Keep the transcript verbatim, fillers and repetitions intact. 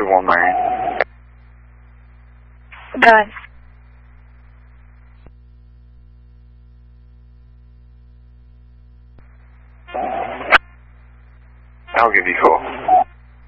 forty-one Marion. Done. I'll give you a call.